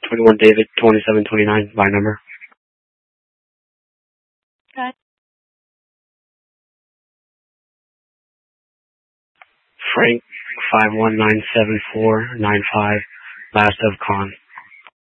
21 David, 2729, by number. Good. Frank, 5197495, last of con.